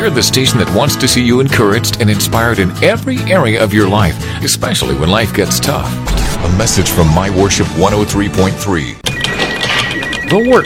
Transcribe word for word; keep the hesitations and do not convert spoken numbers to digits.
We're the station that wants to see you encouraged and inspired in every area of your life, especially when life gets tough. A message from My Worship one oh three point three. The work